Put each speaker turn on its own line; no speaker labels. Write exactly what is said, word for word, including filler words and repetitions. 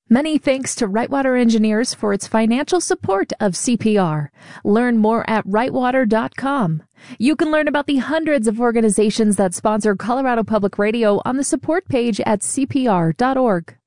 Many thanks to Rightwater Engineers for its financial support of C P R. Learn more at rightwater dot com. You can learn about the hundreds of organizations that sponsor Colorado Public Radio on the support page at c p r dot org.